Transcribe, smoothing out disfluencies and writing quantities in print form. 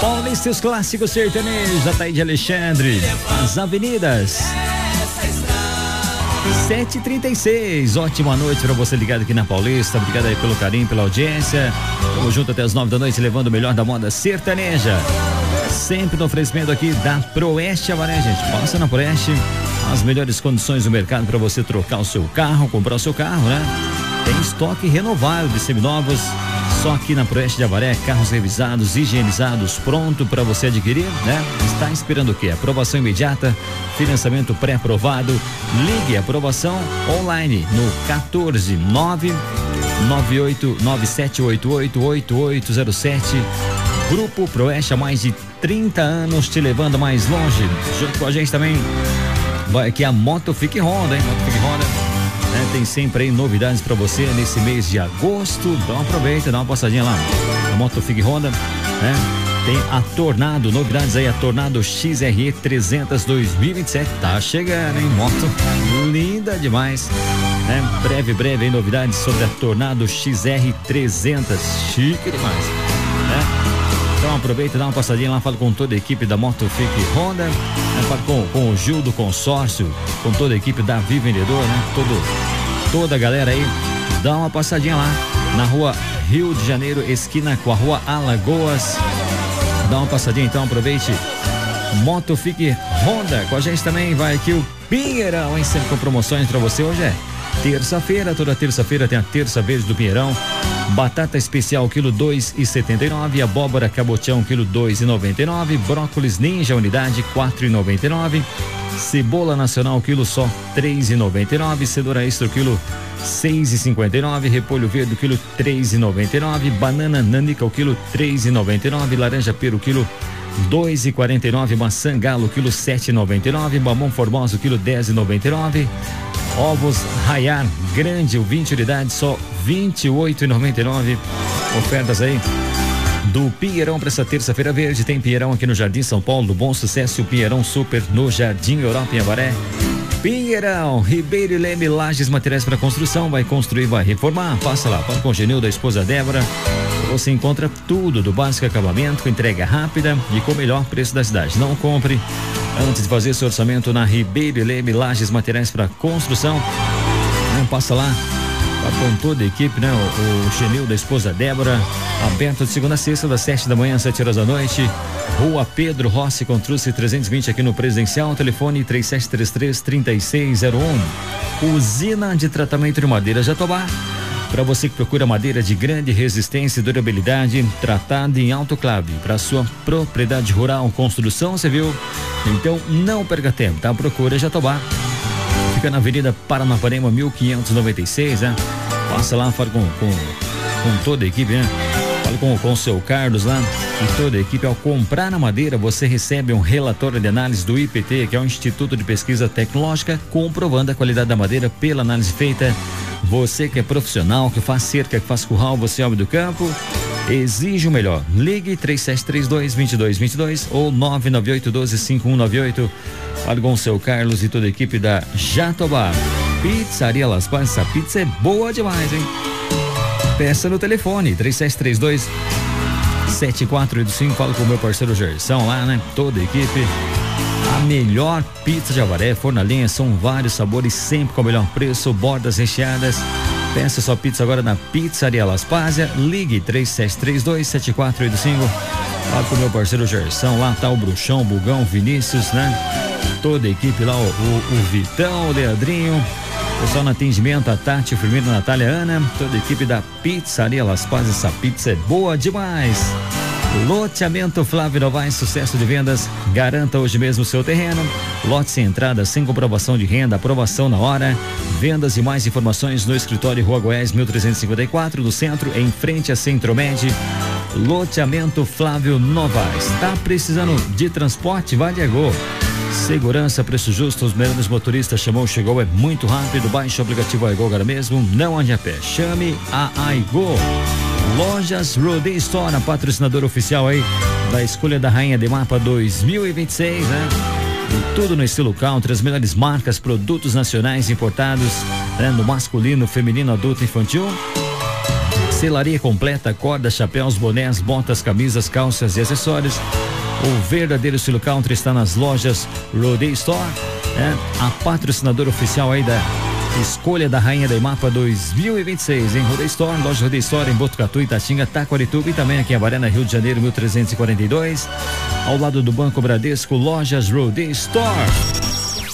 Paulista e os clássicos sertanejos, Ataíde Alexandre, as avenidas. 7h36, ótima noite pra você ligado aqui na Paulista. Obrigado aí pelo carinho, pela audiência. Tamo junto até as 9 da noite, levando o melhor da moda sertaneja. Sempre no oferecimento aqui da Proeste Avaré, gente. Passa na Proeste, as melhores condições do mercado para você trocar o seu carro, comprar o seu carro, né? Tem estoque renovado de seminovos. Só aqui na Proeste de Avaré, carros revisados, higienizados, pronto para você adquirir, né? Está esperando o quê? Aprovação imediata, financiamento pré-aprovado. Ligue, aprovação online no 1499897888807. Grupo Proeste há mais de 30 anos te levando mais longe. Junto com a gente também vai aqui a Motofique Honda, hein? Motofique Honda. Tem sempre aí novidades para você nesse mês de agosto. Então aproveita, dá uma passadinha lá na Motofique Honda, né? Tem a Tornado, novidades aí, a Tornado XRE 300 2027, tá chegando, hein? Moto linda demais, né? Breve aí novidades sobre a Tornado XR 300, chique demais, né? Então aproveita, dá uma passadinha lá, fala com toda a equipe da Motofique Honda, né? Fala com o Gil do Consórcio, com toda a equipe da Vivo Vendedor, né? Toda a galera aí, dá uma passadinha lá na rua Rio de Janeiro, esquina com a rua Alagoas. Dá uma passadinha então, aproveite. Motofique Honda, com a gente também vai aqui o Pinheirão, hein? Sempre com promoções pra você. Hoje é terça-feira, toda terça-feira tem a terça verde do Pinheirão. Batata especial, quilo 2,79. Abóbora cabotião, quilo 2,99. Brócolis ninja, unidade 4,99. Cebola nacional, quilo só 3,99. Cenoura extra, quilo 6,59. Repolho verde, quilo 3,99. Banana nanica, o quilo 3,99. Laranja pera, o quilo 2,49. Maçã galo, quilo 7,99. Mamão formoso, quilo 10,99. Ovos Raiar grande, o 20 unidades, só 28,99. Ofertas aí do Pinheirão para essa terça-feira verde. Tem Pinheirão aqui no Jardim São Paulo, do Bom Sucesso, o Pinheirão Super no Jardim Europa em Avaré. Pinheirão, Ribeiro e Leme, Lajes, materiais para construção, vai construir, vai reformar. Passa lá, fala com o Genil da esposa Débora. Você encontra tudo do básico acabamento, com entrega rápida e com o melhor preço da cidade. Não compre antes de fazer seu orçamento na Ribeiro e Leme, Lajes, materiais para construção. Não passa lá, tá com toda a equipe, né? O Genil da esposa Débora, aberto de segunda a sexta, das 7 da manhã às 7 horas da noite. Rua Pedro Rossi, com Truce 320 aqui no Presidencial. Telefone 3733-3601. Usina de tratamento de madeira Jatobá. Para você que procura madeira de grande resistência e durabilidade, tratada em autoclave para sua propriedade rural, construção civil. Então não perca tempo, tá? Procura Jatobá. Fica na Avenida Paranapanema 1596, né? Passa lá, fala com toda a equipe, né? Fala com o seu Carlos lá e toda a equipe. Ao comprar a madeira, você recebe um relatório de análise do IPT, que é o Instituto de Pesquisa Tecnológica, comprovando a qualidade da madeira pela análise feita. Você que é profissional, que faz cerca, que faz curral, você é homem do campo, exige o melhor. Ligue 3732-2222 ou 99812-5198. Fala com o seu Carlos e toda a equipe da Jatobá. Pizzaria Las Paz, essa pizza é boa demais, hein? Peça no telefone 3732-7485. Fala com o meu parceiro Gerson lá, né? Toda a equipe. A melhor pizza de Avaré, forno a lenha, são vários sabores, sempre com o melhor preço, bordas recheadas. Peça sua pizza agora na Pizzaria Las Pazia. Ligue 3732-7485. Fala com o meu parceiro Gerson lá, tá o Bruxão, o Bugão, o Vinícius, né? Toda a equipe lá, o Vitão, o Leandrinho. Pessoal no atendimento, a Tati, o Firmino, a Natália, a Ana. Toda a equipe da Pizzaria Las Paz, essa pizza é boa demais. Loteamento Flávio Novaes, sucesso de vendas. Garanta hoje mesmo o seu terreno. Lote sem entrada, sem comprovação de renda, aprovação na hora. Vendas e mais informações no escritório Rua Goiás 1354, do centro, em frente a Centromed. Loteamento Flávio Novaes. Tá precisando de transporte? Vai de Agô. Segurança, preço justo, os melhores motoristas. Chamou, chegou, é muito rápido. Baixe o aplicativo Aigo agora mesmo, não ande a pé. Chame a Aigo. Lojas Roday Store, a patrocinadora oficial aí da escolha da Rainha de Mapa 2026, né? E tudo no estilo country, as melhores marcas, produtos nacionais importados, né? No masculino, feminino, adulto, infantil. Selaria completa, cordas, chapéus, bonés, botas, camisas, calças e acessórios. O verdadeiro estilo country está nas lojas Roday Store, a patrocinadora oficial aí da escolha da Rainha da Imapa 2026, em Roday Store, loja Roday Store em Botucatu, Itatinga, Taquarituba e também aqui em Avaré, Rio de Janeiro, 1342, ao lado do Banco Bradesco, lojas Roday Store.